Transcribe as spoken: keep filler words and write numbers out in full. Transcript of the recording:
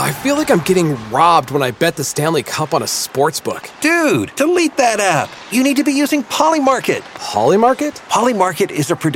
I feel like I'm getting robbed when I bet the Stanley Cup on a sportsbook. Dude, delete that app. You need to be using Polymarket. Polymarket? Polymarket is a